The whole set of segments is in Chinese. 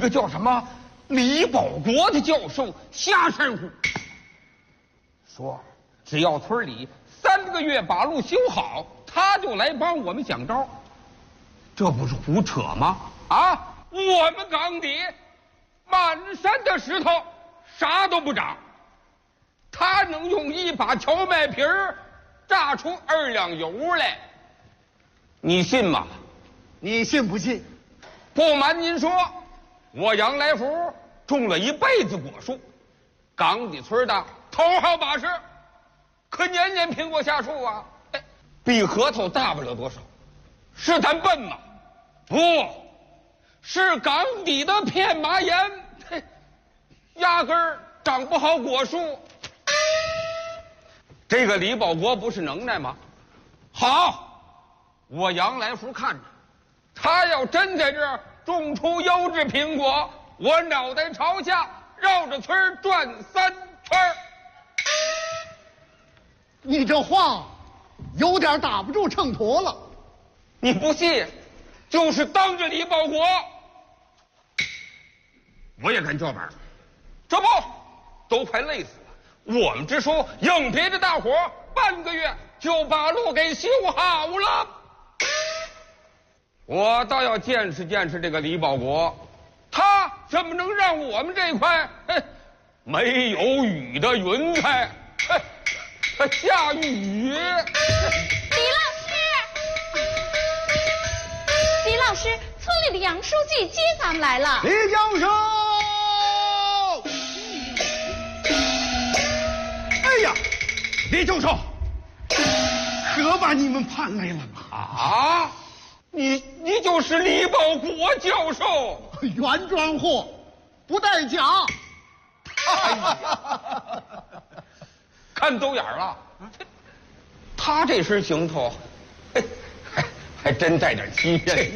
个叫什么李保国的教授瞎煽乎，说只要村里3个月把路修好，他就来帮我们想招。这不是胡扯吗？啊，我们岗底满山的石头，啥都不长，他能用一把荞麦皮儿榨出2两油来，你信吗？ 你信不信？ 不瞒您说，我杨来福种了一辈子果树，岗底村的头号把式，可年年苹果下树啊，比核桃大不了多少。是咱笨吗？不是，岗底的片麻岩，压根儿长不好果树。这个李保国不是能耐吗？好，我杨来福看着，他要真在这儿种出优质苹果，我脑袋朝下绕着村转3圈。 你这话有点打不住秤砣了。 你不信，就是当着李保国，我也敢叫板。这不，都快累死了。我们支书硬憋着大伙半个月就把路给修好了。我倒要见识见识这个李保国，他怎么能让我们这块没有雨的云彩下雨？ 李老师，村里的杨书记接咱们来了。 李教授，哎呀，李教授，可把你们盼来了啊！你就是李保国教授， 原装货，不带假。 哎呀，看走眼了，他这身行头，还真带点欺骗。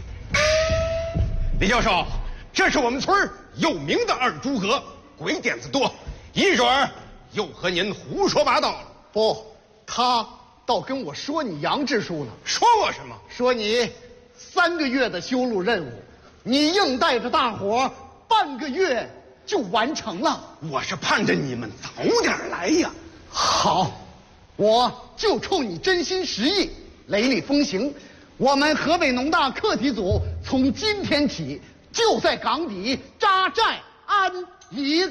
李教授，这是我们村有名的二诸葛，鬼点子多，一准儿又和您胡说八道了。 不，他倒跟我说你杨支书了。 说我什么？ 说你3个月的修路任务，你硬带着大伙半个月就完成了。 我是盼着你们早点来呀。 好，我就冲你真心实意，雷厉风行。我们河北农大课题组从今天起就在岗底扎寨安营。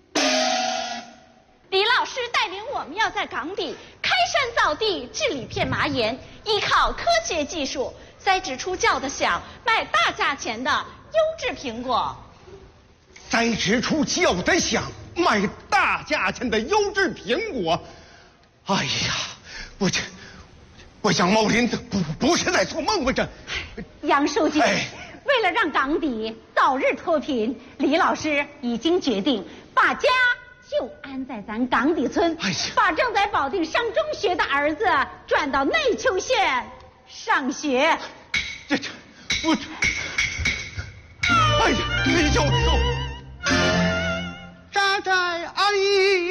李老师带领我们要在岗底开山造地，治理片麻岩，依靠科学技术栽植出叫得响、卖大价钱的优质苹果。 栽植出叫得响、卖大价钱的优质苹果。哎呀，我杨茂林不是在做梦吧？这杨书记，为了让岗底早日脱贫，李老师已经决定把家就安在咱岗底村，把正在保定上中学的儿子转到内丘县上学。 哎呀，李教授。